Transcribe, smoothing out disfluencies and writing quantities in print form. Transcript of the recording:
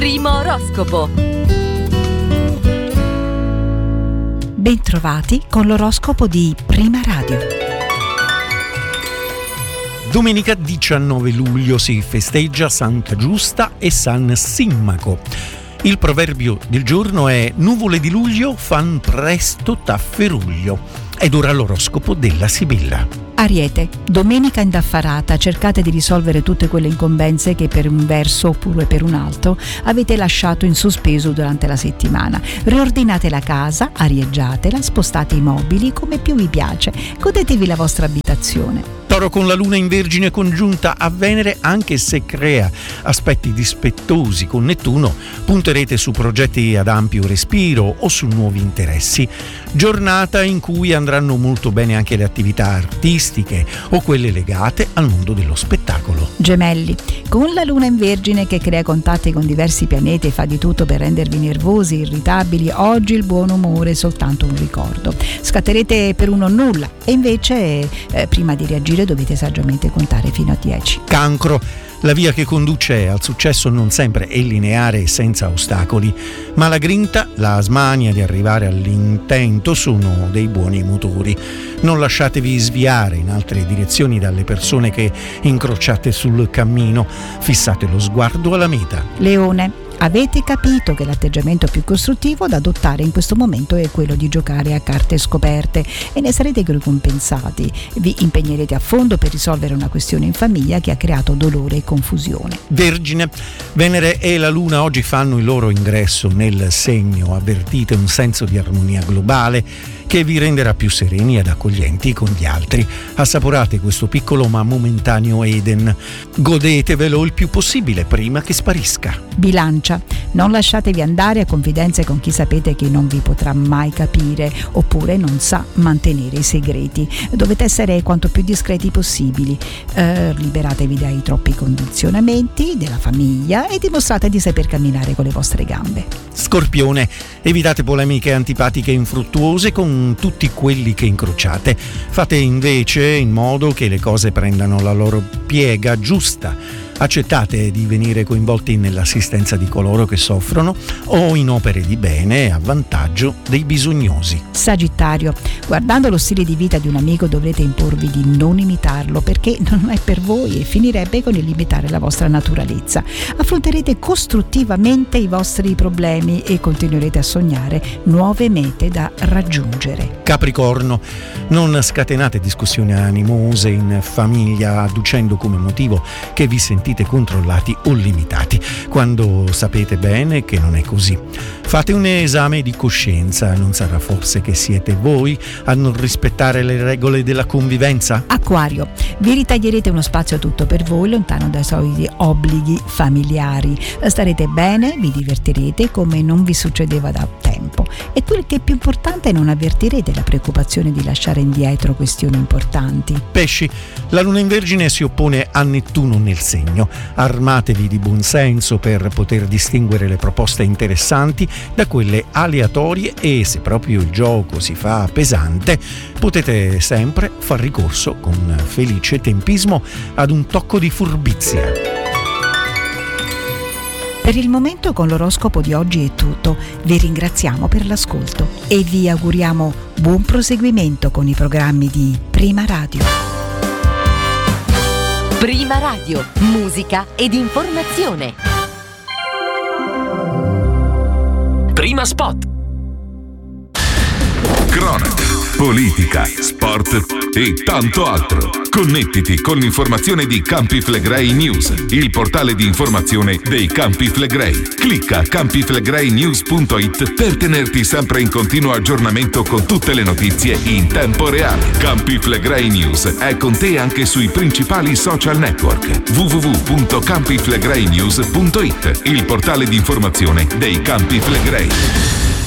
Primo oroscopo. Bentrovati con l'oroscopo di Prima Radio. Domenica 19 luglio si festeggia Santa Giusta e San Simmaco. Il proverbio del giorno è: nuvole di luglio fan presto tafferuglio. Ed ora l'oroscopo della Sibilla. Ariete, domenica indaffarata, cercate di risolvere tutte quelle incombenze che per un verso oppure per un altro avete lasciato in sospeso durante la settimana. Riordinate la casa, arieggiatela, spostate i mobili come più vi piace, godetevi la vostra abitazione. Toro, con la luna in Vergine congiunta a Venere, anche se crea aspetti dispettosi con Nettuno, punterete su progetti ad ampio respiro o su nuovi interessi. Giornata in cui andranno molto bene anche le attività artistiche o quelle legate al mondo dello spettacolo. Gemelli, con la luna in Vergine che crea contatti con diversi pianeti e fa di tutto per rendervi nervosi, irritabili, oggi il buon umore è soltanto un ricordo. Scatterete per uno o nulla e invece prima di reagire dovete saggiamente contare fino a 10. Cancro, la via che conduce al successo non sempre è lineare e senza ostacoli, ma la grinta, la smania di arrivare all'intento sono dei buoni motori. Non lasciatevi sviare in altre direzioni dalle persone che incrociate sul cammino, fissate lo sguardo alla meta. Leone, avete capito che l'atteggiamento più costruttivo da adottare in questo momento è quello di giocare a carte scoperte e ne sarete ricompensati. Vi impegnerete a fondo per risolvere una questione in famiglia che ha creato dolore e confusione. Vergine, Venere e la Luna oggi fanno il loro ingresso nel segno. Avvertite un senso di armonia globale che vi renderà più sereni ed accoglienti con gli altri. Assaporate questo piccolo ma momentaneo Eden. Godetevelo il più possibile prima che sparisca. Bilancia, non lasciatevi andare a confidenze con chi sapete che non vi potrà mai capire oppure non sa mantenere i segreti. Dovete essere quanto più discreti possibili. Liberatevi dai troppi condizionamenti della famiglia e dimostrate di saper camminare con le vostre gambe. Scorpione, evitate polemiche antipatiche e infruttuose con tutti quelli che incrociate. Fate invece in modo che le cose prendano la loro piega giusta. Accettate di venire coinvolti nell'assistenza di coloro che soffrono o in opere di bene a vantaggio dei bisognosi. Sagittario, guardando lo stile di vita di un amico dovrete imporvi di non imitarlo perché non è per voi e finirebbe con il limitare la vostra naturalezza. Affronterete costruttivamente i vostri problemi e continuerete a sognare nuove mete da raggiungere. Capricorno, non scatenate discussioni animose in famiglia adducendo come motivo che vi sentite controllati o limitati, quando sapete bene che non è così. Fate un esame di coscienza, non sarà forse che siete voi a non rispettare le regole della convivenza? Acquario, vi ritaglierete uno spazio tutto per voi, lontano dai soliti obblighi familiari. Starete bene, vi divertirete come non vi succedeva da tempo e quel che è più importante, non avvertirete la preoccupazione di lasciare indietro questioni importanti. Pesci, la luna in Vergine si oppone a Nettuno nel segno. Armatevi di buonsenso per poter distinguere le proposte interessanti da quelle aleatorie e, se proprio il gioco si fa pesante, potete sempre far ricorso con felice tempismo ad un tocco di furbizia. Per il momento con l'oroscopo di oggi è tutto. Vi ringraziamo per l'ascolto e vi auguriamo buon proseguimento con i programmi di Prima Radio. Prima Radio, musica ed informazione. Prima Spot. Cronaca, politica, sport e tanto altro. Connettiti con l'informazione di Campi Flegrei News, il portale di informazione dei Campi Flegrei. Clicca campiflegreinews.it per tenerti sempre in continuo aggiornamento con tutte le notizie in tempo reale. Campi Flegrei News è con te anche sui principali social network. www.campiflegreinews.it, il portale di informazione dei Campi Flegrei.